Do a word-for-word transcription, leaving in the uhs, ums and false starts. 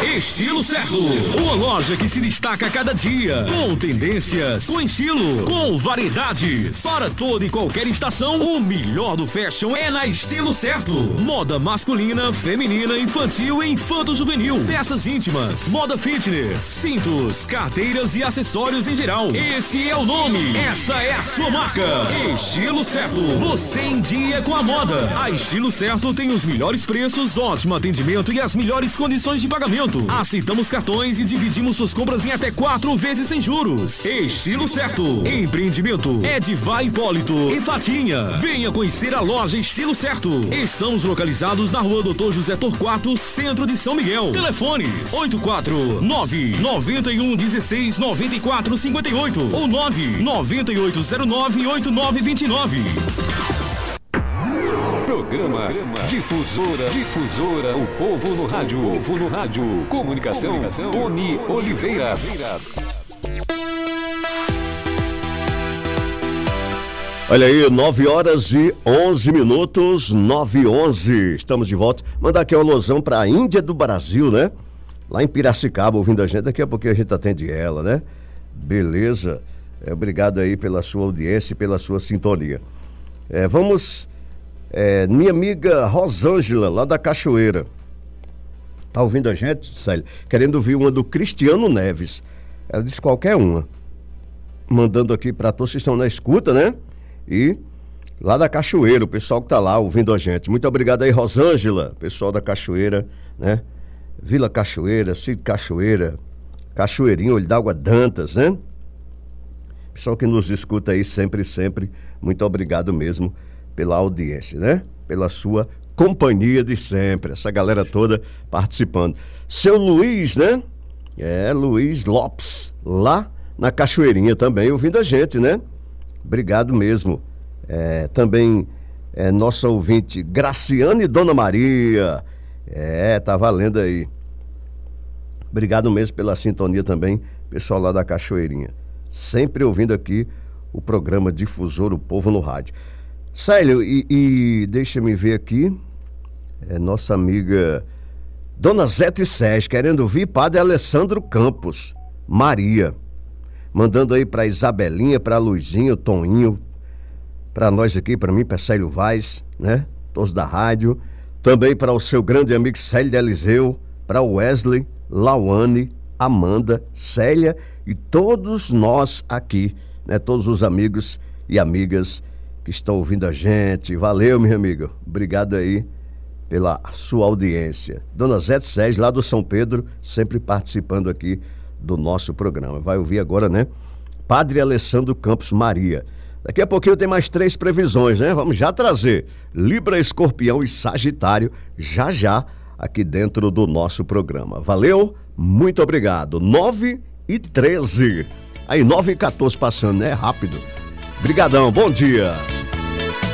Estilo Certo, uma loja que se destaca a cada dia, com tendências, com estilo, com variedades. Para toda e qualquer estação, o melhor do fashion é na Estilo Certo. Moda masculina, feminina, infantil e infanto-juvenil. Peças íntimas, moda fitness, cintos, carteiras e acessórios em geral. Esse é o nome, essa é a sua marca. Estilo Certo, você em dia com a moda. A Estilo Certo tem os melhores preços, ótimo atendimento e as melhores condições de pagamento. Aceitamos cartões e dividimos suas compras em até quatro vezes sem juros. Estilo Certo, empreendimento Edivai Hipólito e Fatinha. Venha conhecer a loja Estilo Certo. Estamos localizados na rua Doutor José Torquato, centro de São Miguel. Telefones oito quatro nove nove um um seis nove quatro cinco oito ou nove nove oito zero nove oito nove dois nove. Programa Difusora, Difusora, o povo no rádio, o povo no rádio. Comunicação, Comunicação Tony Oliveira. Olha aí, nove horas e onze minutos, nove e onze. Estamos de volta. Mandar aqui uma alusão para a Índia do Brasil, né? Lá em Piracicaba, ouvindo a gente. Daqui a pouquinho a gente atende ela, né? Beleza. É, obrigado aí pela sua audiência e pela sua sintonia. É, vamos... É, minha amiga Rosângela, lá da Cachoeira, tá ouvindo a gente, Célio? Querendo ouvir uma do Cristiano Neves. Ela disse qualquer uma. Mandando aqui para todos que estão na escuta, né? E lá da Cachoeira, o pessoal que tá lá ouvindo a gente. Muito obrigado aí, Rosângela, pessoal da Cachoeira, né? Vila Cachoeira, Cid Cachoeira, Cachoeirinho, Olho d'Água, Dantas, né? Pessoal que nos escuta aí sempre, sempre, muito obrigado mesmo pela audiência, né? Pela sua companhia de sempre, essa galera toda participando. Seu Luiz, né? É, Luiz Lopes, lá na Cachoeirinha também, ouvindo a gente, né? Obrigado mesmo. É, também é, nossa ouvinte Graciane e Dona Maria. É, tá valendo aí. Obrigado mesmo pela sintonia também, pessoal lá da Cachoeirinha. Sempre ouvindo aqui o programa Difusor, o Povo no Rádio. Célio, e, e deixa-me ver aqui, é nossa amiga Dona Zete Sérgio, querendo ouvir Padre Alessandro Campos, Maria, mandando aí para Isabelinha, para Luizinho, Toninho, para nós aqui, para mim, para Célio Vaz, né, todos da rádio, também para o seu grande amigo Célio de Eliseu, para Wesley, Lauane, Amanda, Célia e todos nós aqui, né, todos os amigos e amigas que estão ouvindo a gente. Valeu, minha amiga. Obrigado aí pela sua audiência. Dona Zete Sérgio, lá do São Pedro, sempre participando aqui do nosso programa. Vai ouvir agora, né? Padre Alessandro Campos, Maria. Daqui a pouquinho tem mais três previsões, né? Vamos já trazer Libra, Escorpião e Sagitário, já já, aqui dentro do nosso programa. Valeu, muito obrigado. nove e treze. Aí, nove e quatorze passando, né? Rápido. Brigadão, bom dia.